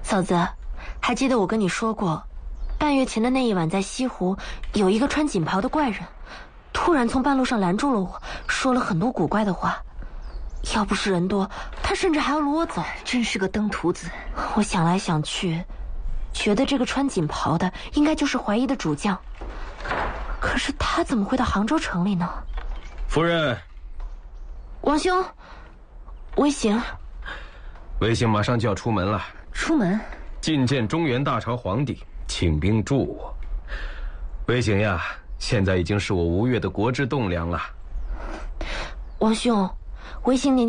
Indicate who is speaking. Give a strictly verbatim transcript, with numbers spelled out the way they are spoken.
Speaker 1: 嫂子，还记得我跟你说过，半月前的那一晚在西湖，有一个穿锦袍的怪人，突然从半路上拦住了我，说了很多古怪的话。要不是人多，他甚至还要掳我走。
Speaker 2: 真是个登徒子。
Speaker 1: 我想来想去，觉得这个穿锦袍的应该就是怀疑的主将。可是他怎么会到杭州城里呢？
Speaker 3: 夫人，
Speaker 1: 王兄，微行。
Speaker 3: 微行马上就要出门了。
Speaker 2: 出门？
Speaker 3: 觐见中原大朝皇帝，请兵助我。微行呀，现在已经是我吴越的国之栋梁了。
Speaker 1: 王兄，微行年纪